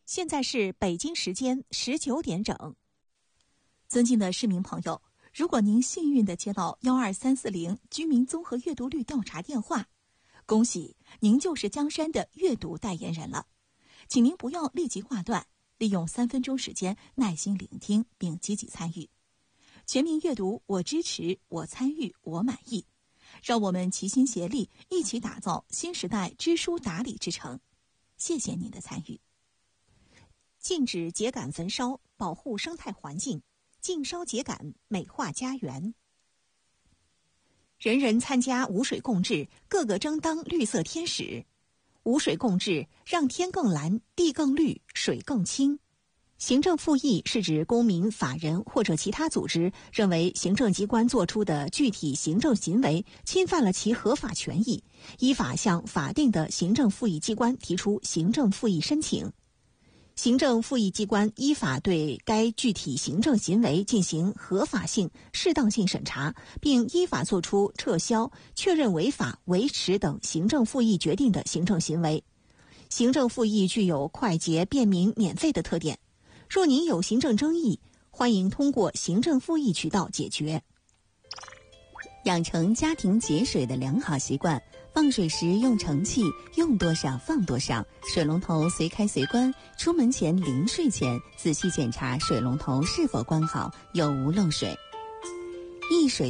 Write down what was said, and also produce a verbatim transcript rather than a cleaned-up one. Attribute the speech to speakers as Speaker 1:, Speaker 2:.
Speaker 1: 现在是北京时间十九点整。尊敬的市民朋友，如果您幸运地接到幺二三四零居民综合阅读率调查电话，恭喜您就是江山的阅读代言人了。请您不要立即挂断，利用三分钟时间耐心聆听并积极参与。全民阅读，我支持，我参与，我满意。让我们齐心协力，一起打造新时代知书达理之城。谢谢您的参与。禁止秸秆焚烧，保护生态环境，禁烧秸秆，美化家园。人人参加无水共治，个个争当绿色天使。无水共治，让天更蓝，地更绿，水更清。行政复议是指公民、法人或者其他组织认为行政机关作出的具体行政行为侵犯了其合法权益，依法向法定的行政复议机关提出行政复议申请。行政复议机关依法对该具体行政行为进行合法性、适当性审查，并依法作出撤销、确认违法、维持等行政复议决定的行政行为。行政复议具有快捷、便民、免费的特点。若您有行政争议，欢迎通过行政复议渠道解决。
Speaker 2: 养成家庭节水的良好习惯，放水时用盛器，用多少放多少，水龙头随开随关，出门前临睡前仔细检查水龙头是否关好，有无漏水。易水